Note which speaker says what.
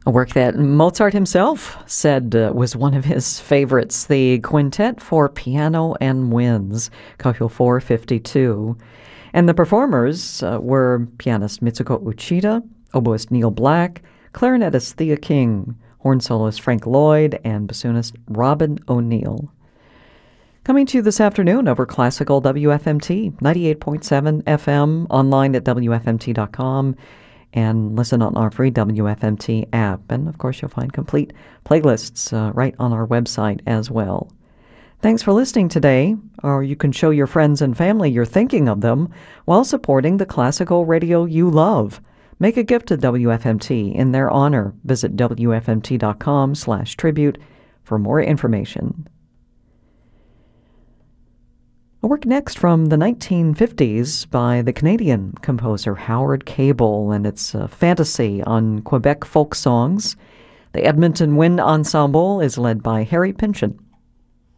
Speaker 1: A work that Mozart himself said was one of his favorites, the Quintet for Piano and Winds, Kohyo 452. And the performers were pianist Mitsuko Uchida, oboist Neil Black, clarinetist Thea King, horn soloist Frank Lloyd, and bassoonist Robin O'Neill. Coming to you this afternoon over Classical WFMT, 98.7 FM, online at WFMT.com, and listen on our free WFMT app. And, of course, you'll find complete playlists right on our website as well. Thanks for listening today, or you can show your friends and family you're thinking of them while supporting the classical radio you love. Make a gift to WFMT in their honor. Visit WFMT.com/tribute for more information. A work next from the 1950s by the Canadian composer Howard Cable, and it's a fantasy on Quebec folk songs. The Edmonton Wind Ensemble is led by Harry Pynchon.